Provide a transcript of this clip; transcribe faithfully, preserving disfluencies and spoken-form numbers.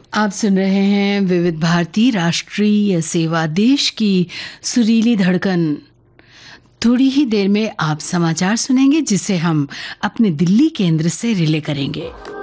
आप सुन रहे हैं विविध भारती राष्ट्रीय सेवा, देश की सुरीली धड़कन। थोड़ी ही देर में आप समाचार सुनेंगे जिसे हम अपने दिल्ली केंद्र से रिले करेंगे।